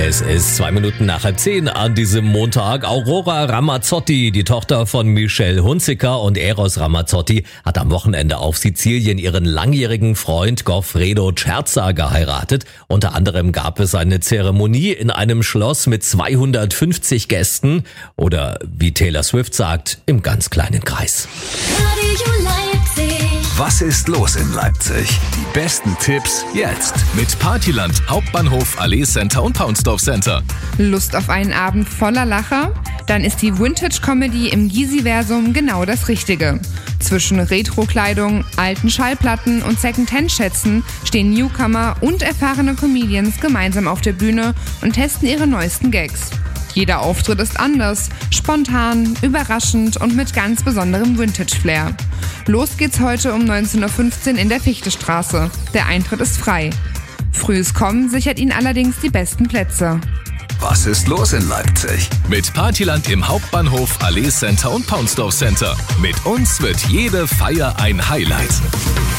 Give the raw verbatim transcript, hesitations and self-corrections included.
Es ist zwei Minuten nach halb zehn an diesem Montag. Aurora Ramazzotti, die Tochter von Michelle Hunziker und Eros Ramazzotti, hat am Wochenende auf Sizilien ihren langjährigen Freund Goffredo Cerza geheiratet. Unter anderem gab es eine Zeremonie in einem Schloss mit zweihundertfünfzig Gästen oder, wie Taylor Swift sagt, im ganz kleinen Kreis. Was ist los in Leipzig? Die besten Tipps jetzt. Mit Partyland, Hauptbahnhof, Allee Center und Paunsdorf Center. Lust auf einen Abend voller Lacher? Dann ist die Vintage-Comedy im Giesiversum genau das Richtige. Zwischen Retro-Kleidung, alten Schallplatten und Second-Hand-Schätzen stehen Newcomer und erfahrene Comedians gemeinsam auf der Bühne und testen ihre neuesten Gags. Jeder Auftritt ist anders, spontan, überraschend und mit ganz besonderem Vintage-Flair. Los geht's heute um neunzehn Uhr fünfzehn in der Fichtestraße. Der Eintritt ist frei. Frühes Kommen sichert Ihnen allerdings die besten Plätze. Was ist los in Leipzig? Mit Partyland im Hauptbahnhof, Allee Center und Paunsdorf Center. Mit uns wird jede Feier ein Highlight.